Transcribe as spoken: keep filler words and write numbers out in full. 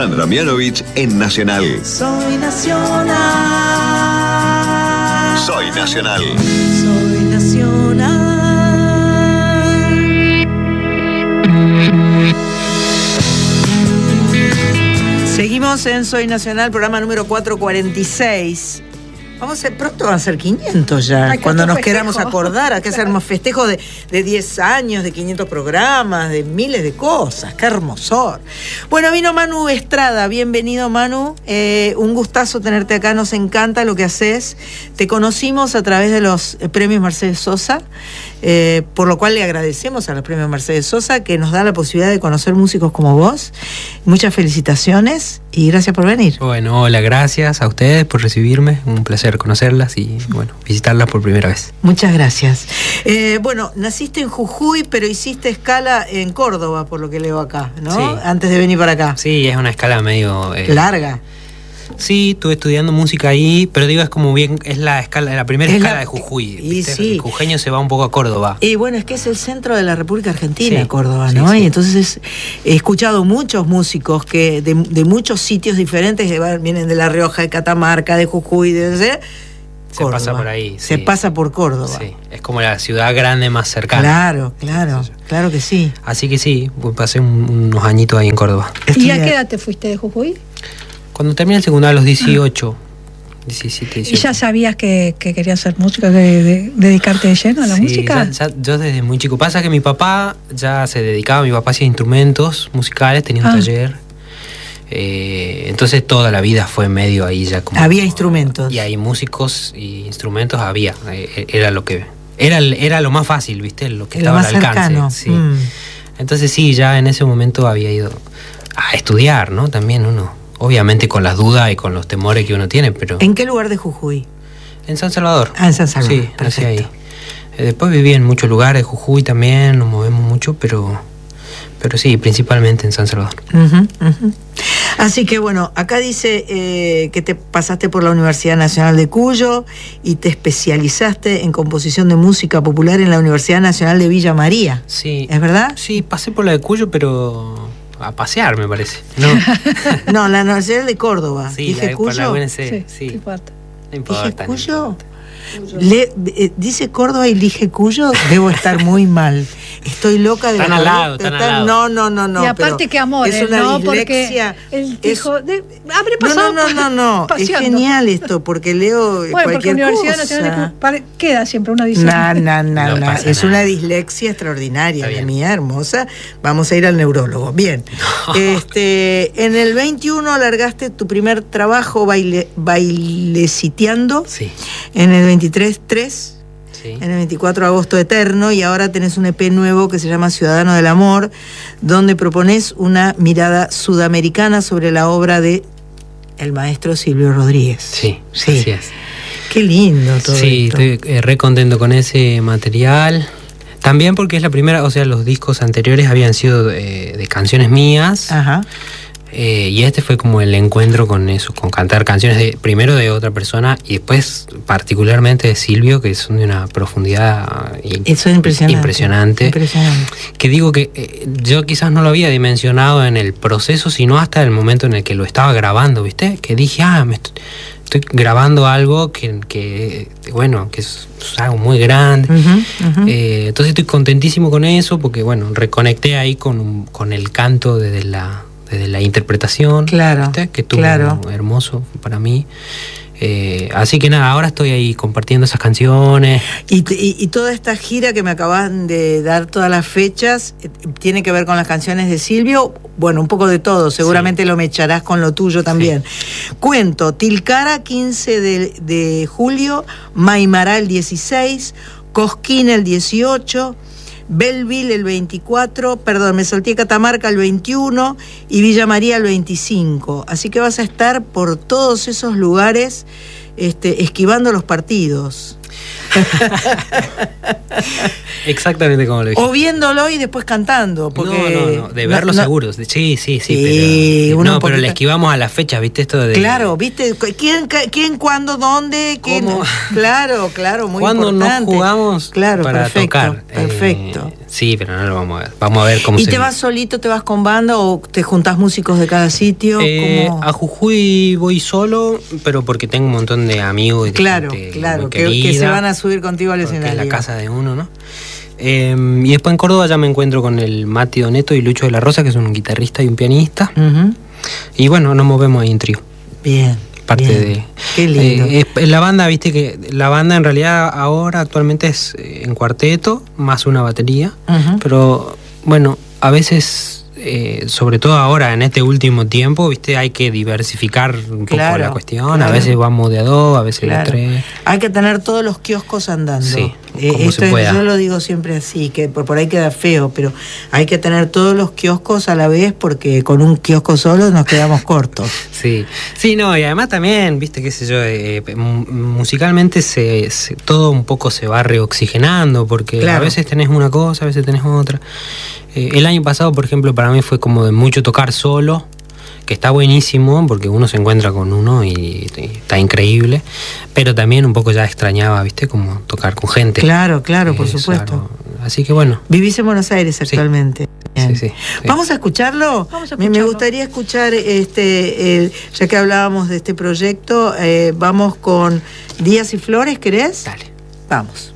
Sandra Mianovich en Nacional. Soy Nacional. Soy Nacional. Soy Nacional. Seguimos en Soy Nacional, programa número cuatrocientos cuarenta y seis. Vamos a, pronto van a ser quinientos ya. Ay, cuando nos festejo. Queramos acordar, hay que hacer más festejos de, de diez años, de quinientos programas, de miles de cosas. ¡Qué hermosor! Bueno, vino Manu Estrada. Bienvenido, Manu. Eh, un gustazo tenerte acá. Nos encanta lo que haces. Te conocimos a través de los premios Mercedes Sosa, eh, por lo cual le agradecemos a los premios Mercedes Sosa que nos da la posibilidad de conocer músicos como vos. Muchas felicitaciones y gracias por venir. Bueno, hola, gracias a ustedes por recibirme. Un placer conocerlas y, bueno, visitarlas por primera vez. Muchas gracias. Eh, bueno, naciste en Jujuy, pero hiciste escala en Córdoba, por lo que leo acá, ¿no? Sí. Antes de venir para acá. Sí, es una escala medio... Eh, larga. Sí, estuve estudiando música ahí, pero digo, es como bien, es la escala, la primera es escala la, de Jujuy. Y ¿viste? sí. El jujeño se va un poco a Córdoba. Y bueno, es que es el centro de la República Argentina, sí, Córdoba, ¿no? Sí, sí. Y entonces he escuchado muchos músicos que de, de muchos sitios diferentes que vienen de La Rioja, de Catamarca, de Jujuy, de... de Se Córdoba. pasa por ahí. Se sí. pasa por Córdoba. Sí, es como la ciudad grande más cercana. Claro, claro, claro que sí. Así que sí, pasé un, unos añitos ahí en Córdoba. ¿Y a qué edad te fuiste de Jujuy? Cuando terminé el secundario a los dieciocho. diecisiete, dieciocho. ¿Y ya sabías que, que querías ser músico, de, de, dedicarte de lleno a la sí, música? Ya, ya, yo desde muy chico. Pasa que mi papá ya se dedicaba, mi papá hacía instrumentos musicales, tenía un ah. taller. Eh, entonces toda la vida fue medio ahí ya como... Había instrumentos. Y hay músicos y instrumentos había. Eh, era lo que... Era, era lo más fácil, ¿viste? Lo que estaba al alcance. Sí. Mm. Entonces sí, ya en ese momento había ido a estudiar, ¿no? También uno... Obviamente con las dudas y con los temores que uno tiene, pero... ¿En qué lugar de Jujuy? En San Salvador. Ah, en San Salvador. Sí, nací ahí. Eh, después viví en muchos lugares, Jujuy también, nos movemos mucho, pero... Pero sí, principalmente en San Salvador. Uh-huh, uh-huh. Así que bueno, acá dice eh, que te pasaste por la Universidad Nacional de Cuyo y te especializaste en composición de música popular en la Universidad Nacional de Villa María. Sí. ¿Es verdad? Sí, pasé por la de Cuyo, pero... a pasear, me parece. No, no, la Universidad de Córdoba. Sí, ¿Dije la, Cuyo? La U N C, sí, sí. No importa. No importa. ¿Dije Cuyo? No importa. Le, eh, dice Córdoba y dije Cuyo, debo estar muy mal. Estoy loca de Están la al lado, están al lado. No, no, no, no. Y aparte que amor, es una ¿no? dislexia. Porque él dijo, es... de, habré pasado. No, no, no, no, no. Es genial esto, porque leo bueno, cualquier porque Universidad cosa. Nacional de queda siempre, uno dice. No, no, no, no. Es nada. una dislexia extraordinaria, la mía, hermosa. Vamos a ir al neurólogo. Bien. No. Este, en el veintiuno largaste tu primer trabajo baile, baileciteando. Sí. En el veintitrés, tres. Sí. En el veinticuatro, Agosto Eterno, y ahora tenés un E P nuevo que se llama Ciudadano del Amor, donde propones una mirada sudamericana sobre la obra de el maestro Silvio Rodríguez. Sí, sí. Así es. Qué lindo todo sí, esto. Sí, estoy eh, re contento con ese material. También porque es la primera, o sea, los discos anteriores habían sido eh, de canciones mías. Ajá. Eh, y este fue como el encuentro con eso, con cantar canciones de, primero de otra persona y después particularmente de Silvio, que son de una profundidad eso es impresionante, impresionante, impresionante. Que digo que eh, yo quizás no lo había dimensionado en el proceso, sino hasta el momento en el que lo estaba grabando, ¿viste? Que dije, ah, me estoy, estoy grabando algo que, que bueno, que es, es algo muy grande. Uh-huh, uh-huh. Eh, entonces estoy contentísimo con eso porque, bueno, reconecté ahí con, con el canto desde la... de la interpretación, claro, ¿viste? Que estuvo claro. hermoso para mí. Eh, así que nada, ahora estoy ahí compartiendo esas canciones. Y, y, y toda esta gira que me acaban de dar todas las fechas, ¿tiene que ver con las canciones de Silvio? Bueno, un poco de todo, seguramente sí. Lo mecharás con lo tuyo también. Sí. Cuento, Tilcara quince de julio, Maimará el dieciséis, Cosquín el dieciocho, Belleville el veinticuatro, perdón, me salté Catamarca el veintiuno y Villa María el veinticinco. Así que vas a estar por todos esos lugares este, esquivando los partidos. Exactamente como lo dije. O viéndolo y después cantando. Porque no, no, no, de verlo no, seguro. Sí, sí, sí. sí pero, no, poquito... pero le esquivamos a las fechas, ¿viste? Esto de... Claro, ¿viste? ¿Quién, quién cuándo, dónde? ¿Quién? ¿Cómo? Claro, claro, muy ¿Cuándo importante. nos jugamos claro, para perfecto, tocar? Perfecto. Eh, Sí, pero no lo vamos a ver. Vamos a ver cómo ¿Y se te vas solito, te vas con banda o te juntás músicos de cada sitio? Eh, a Jujuy voy solo, pero porque tengo un montón de amigos y de claro, gente claro, muy que, querida, que se van a subir contigo al escenario. es la casa de uno, ¿no? Eh, y después en Córdoba ya me encuentro con el Mati Doneto y Lucho de la Rosa, que es un guitarrista y un pianista. Uh-huh. Y bueno, nos movemos ahí en trío. Bien. Parte bien. de. Qué lindo. Eh, es, la banda, viste que la banda en realidad ahora actualmente es en cuarteto, más una batería. Uh-huh. Pero bueno, a veces. Eh, sobre todo ahora en este último tiempo, viste, hay que diversificar un claro, poco la cuestión. Claro. A veces vamos de a dos, a veces claro. de tres. Hay que tener todos los kioscos andando. Sí, eh, esto es, yo lo digo siempre así, que por, por ahí queda feo, pero hay que tener todos los kioscos a la vez porque con un kiosco solo nos quedamos cortos. Sí, sí, no, y además también, viste, qué sé yo, eh, musicalmente se, se, todo un poco se va reoxigenando porque claro. a veces tenés una cosa, a veces tenés otra. Eh, el año pasado, por ejemplo, para mí fue como de mucho tocar solo, que está buenísimo porque uno se encuentra con uno y, y está increíble, pero también un poco ya extrañaba, ¿viste? Como tocar con gente. Claro, claro, eh, por supuesto. Claro. Así que bueno. Vivís en Buenos Aires actualmente. Sí, sí, sí, sí. ¿Vamos a escucharlo? Vamos a escucharlo. Me gustaría escuchar, este, eh, ya que hablábamos de este proyecto, eh, vamos con Días y Flores, ¿querés? Dale. Vamos.